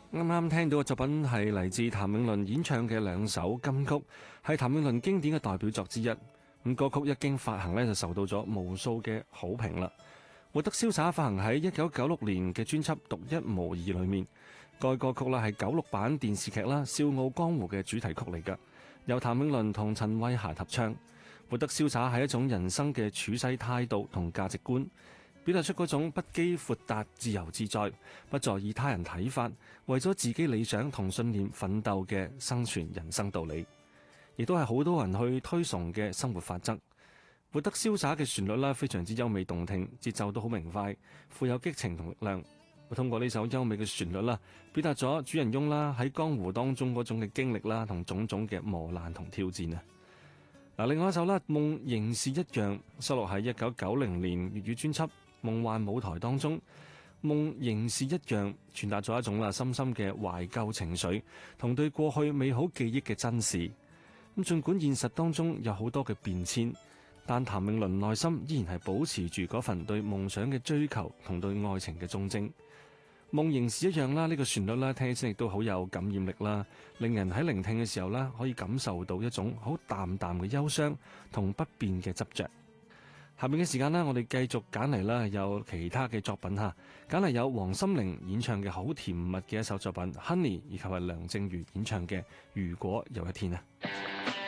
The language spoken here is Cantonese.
啱啱聽到嘅作品係嚟自譚詠麟演唱嘅兩首金曲，係譚詠麟經典嘅代表作之一。咁歌曲一經發行呢，就受到咗無數嘅好評啦。活得瀟灑發行喺1996年嘅專輯《獨一無二》裏面，該歌曲啦係96版電視劇啦《笑傲江湖》嘅主題曲嚟㗎，由譚詠麟同陳慧嫻合唱。活得瀟灑係一種人生嘅處世態度同價值觀，表達出嗰種不羈闊達、自由自在，不在意他人睇法，為咗自己理想同信念奮鬥嘅生存人生道理，亦都係好多人去推崇嘅生活法則。活得瀟灑嘅旋律啦，非常之優美動聽，節奏都好明快，富有激情同力量。會通過呢首優美嘅旋律啦，表達咗主人翁啦喺江湖當中嗰種嘅經歷啦，同種種嘅磨難同挑戰啊！嗱，另外一首啦，《夢仍是一樣》收錄喺1990年粵語專輯《夢幻舞台》當中，《夢仍是一樣》傳達咗一種啦深深嘅懷舊情緒，同對過去美好記憶嘅珍視。咁儘管現實當中有好多嘅變遷，但譚詠麟內心依然係保持住嗰份對夢想嘅追求同對愛情嘅忠貞。夢仍是一樣啦，呢個旋律啦，聽起身亦都好有感染力啦，令人喺聆聽嘅時候啦，可以感受到一種好淡淡嘅憂傷同不變嘅執着。下面嘅時間呢，我哋繼續揀嚟啦，有其他嘅作品嚇，揀嚟有黃心玲演唱嘅好甜蜜嘅一首作品《Honey》，以及係梁靜茹演唱嘅《如果有一天》啊。